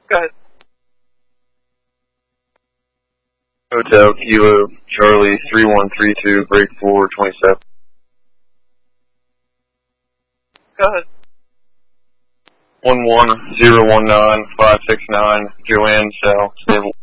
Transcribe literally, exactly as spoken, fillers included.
Go ahead. Hotel Kilo Charlie three one three two break four twenty seven. Go ahead. One one zero one nine five six nine Joanne Shell Stable.